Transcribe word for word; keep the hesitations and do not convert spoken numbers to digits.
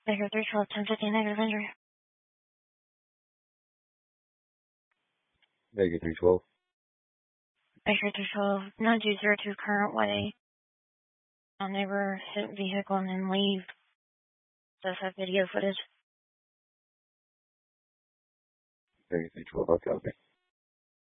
Baker three twelve, ten fifty, negative injury. Baker three twelve. Baker three twelve, nine two zero two current way. Our neighbor hit vehicle and then leave. Does have video footage. Baker three twelve, I'll copy.